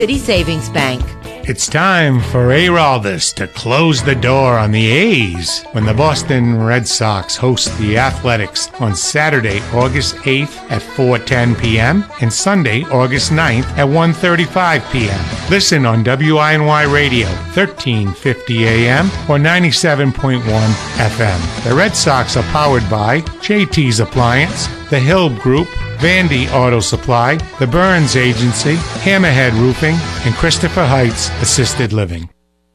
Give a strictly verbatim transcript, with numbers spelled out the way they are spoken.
City Savings Bank. It's time for Araldus to close the door on the A's when the Boston Red Sox host the Athletics on Saturday, August eighth at four ten p.m. and Sunday, August ninth at one thirty-five p.m. Listen on W I N Y Radio, thirteen fifty a.m. or ninety-seven point one F M. The Red Sox are powered by J T's Appliance, the Hill Group, Vandy Auto Supply, the Burns Agency, Hammerhead Roofing, and Christopher Heights Assisted Living.